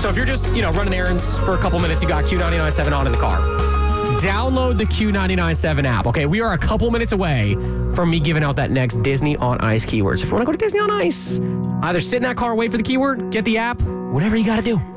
So if you're just, running errands for a couple minutes, you got Q99.7 on in the car. Download the Q99.7 app. Okay, we are a couple minutes away from me giving out that next Disney on Ice keywords. If you want to go to Disney on Ice, either sit in that car, wait for the keyword, get the app, whatever you got to do.